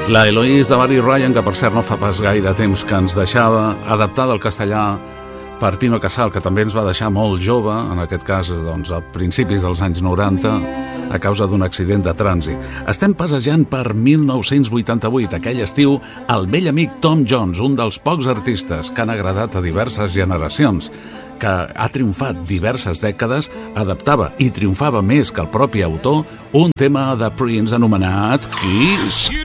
La Eloís de Barry Ryan, que per cert no fa pas gaire temps que ens deixava, adaptada al castellà per Tino Casal, que també ens va deixar molt jove, en aquest cas doncs, a principis dels anys 90, a causa d'un accident de trànsit. Estem passejant per 1988, aquell estiu, el vell amic Tom Jones, un dels pocs artistes que han agradat a diverses generacions, que ha triomfat diverses dècades, adaptava i triomfava més que el propi autor un tema de Prince anomenat Kiss.